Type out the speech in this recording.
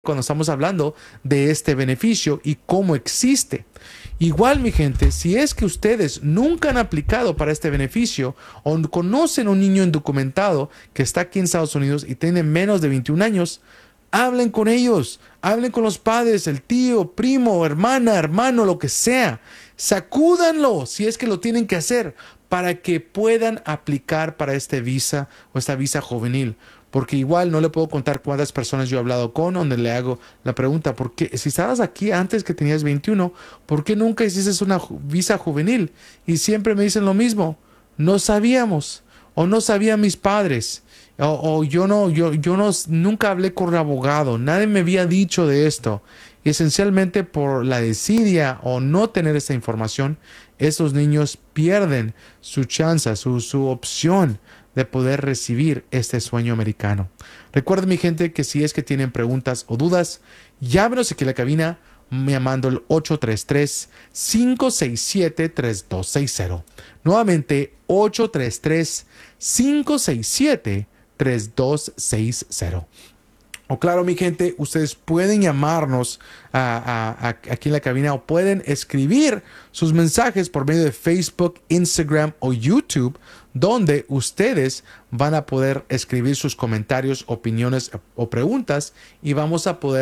cuando estamos hablando de este beneficio y cómo existe. Igual, mi gente, si es que ustedes nunca han aplicado para este beneficio o conocen a un niño indocumentado que está aquí en Estados Unidos y tiene menos de 21 años, hablen con ellos, hablen con los padres, el tío, primo, hermana, hermano, lo que sea. Sacúdanlo si es que lo tienen que hacer para que puedan aplicar para este visa o esta visa juvenil. Porque igual no le puedo contar cuántas personas yo he hablado con, donde le hago la pregunta, ¿por qué? Si estabas aquí antes que tenías 21, ¿por qué nunca hiciste una visa juvenil? Y siempre me dicen lo mismo, no sabíamos, o no sabían mis padres, o nunca hablé con un abogado, nadie me había dicho de esto. Y esencialmente por la desidia o no tener esta información, esos niños pierden su chance, su opción de poder recibir este sueño americano. Recuerden, mi gente, que si es que tienen preguntas o dudas, llámenos aquí a la cabina llamando el 833-567-3260. Nuevamente, 833-567-3260. O claro, mi gente, ustedes pueden llamarnos aquí en la cabina o pueden escribir sus mensajes por medio de Facebook, Instagram o YouTube, donde ustedes van a poder escribir sus comentarios, opiniones o preguntas y vamos a poder